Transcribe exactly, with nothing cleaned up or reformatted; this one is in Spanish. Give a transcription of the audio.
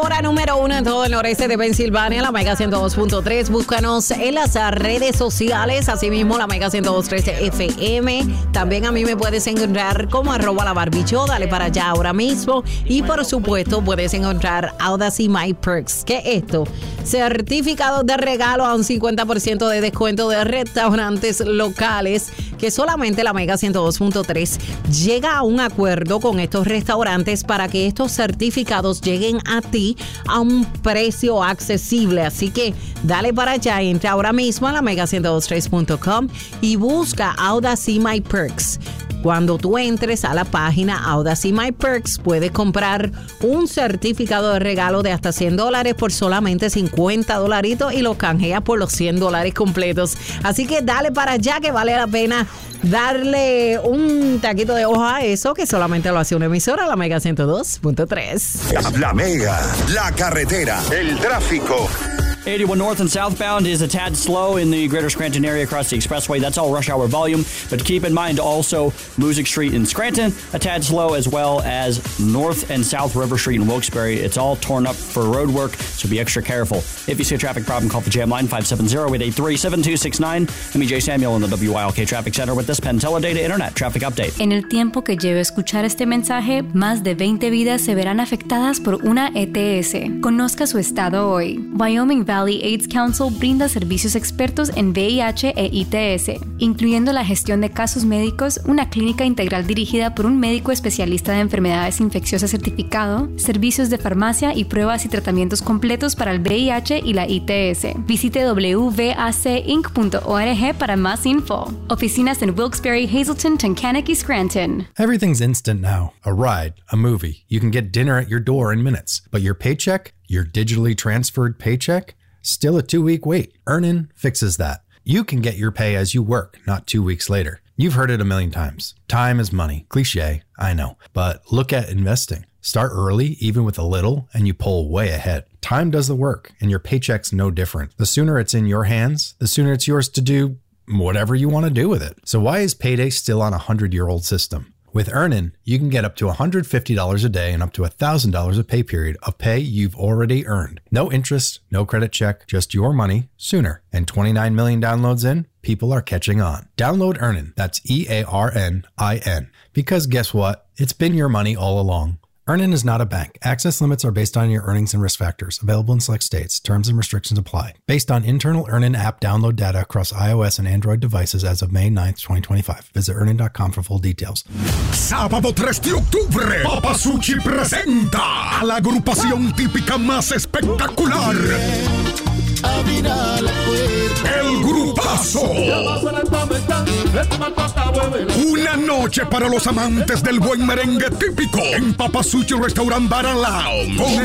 Hora número uno en todo el noreste de Pensilvania, la Mega ciento dos punto tres. Búscanos en las redes sociales, asimismo la Mega ciento dos punto tres F M. También a mí me puedes encontrar como arroba la barbicho. Dale para allá ahora mismo. Y por supuesto puedes encontrar Audacy My Perks. ¿Qué es esto? Certificados de regalo a un cincuenta por ciento de descuento de restaurantes locales, que solamente la Mega ciento dos punto tres llega a un acuerdo con estos restaurantes para que estos certificados lleguen a ti a un precio accesible. Así que dale para allá, entra ahora mismo a la mega ciento dos punto tres punto com y busca Audacy My Perks. Cuando tú entres a la página Audacy My Perks, puedes comprar un certificado de regalo de hasta cien dólares por solamente cincuenta dolaritos y lo canjeas por los cien dólares completos. Así que dale para allá, que vale la pena darle un taquito de ojo a eso, que solamente lo hace una emisora, la Mega ciento dos punto tres. La, la Mega, la carretera, el tráfico. eighty-one north and southbound is a tad slow in the greater Scranton area across the expressway. That's all rush hour volume. But keep in mind also Music Street in Scranton, a tad slow, as well as North and South River Street in Wilkes-Barre. It's all torn up for road work, so be extra careful. If you see a traffic problem, call the Jam Line five seven zero, eight eight three, seven two six nine. I'm E J Samuel in the W I L K Traffic Center with this Penn Teledata Internet Traffic Update. En el tiempo que lleve escuchar este mensaje, más de veinte vidas se verán afectadas por una E T S. Conozca su estado hoy. Wyoming Valley AIDS Council brinda servicios expertos en V I H e I T S, incluyendo la gestión de casos médicos, una clínica integral dirigida por un médico especialista de enfermedades infecciosas certificado, servicios de farmacia y pruebas y tratamientos completos para el V I H y la I T S. Visite w v a c inc punto org para más info. Oficinas en Wilkes-Barre, Hazleton, Tunkhannock y Scranton. Everything's instant now. A ride, a movie. You can get dinner at your door in minutes. But your paycheck, your digitally transferred paycheck, still a two-week wait. Earnin fixes that. You can get your pay as you work, not two weeks later. You've heard it a million times. Time is money. Cliché, I know. But look at investing. Start early, even with a little, and you pull way ahead. Time does the work, and your paycheck's no different. The sooner it's in your hands, the sooner it's yours to do whatever you want to do with it. So why is payday still on a hundred-year-old system? With Earnin, you can get up to one hundred fifty dollars a day and up to one thousand dollars a pay period of pay you've already earned. No interest, no credit check, just your money sooner. And twenty-nine million downloads in, people are catching on. Download Earnin, that's E A R N I N. Because guess what? It's been your money all along. Earnin is not a bank. Access limits are based on your earnings and risk factors. Available in select states. Terms and restrictions apply. Based on internal Earnin app download data across iOS and Android devices as of May ninth, twenty twenty-five. Visit earnin dot com for full details. Sábado tres de octubre, Papasuchi presenta a la agrupación típica más espectacular. El Grupazo. Una noche para los amantes del buen merengue típico en Papasuchi Restaurant Bar and Lounge. Con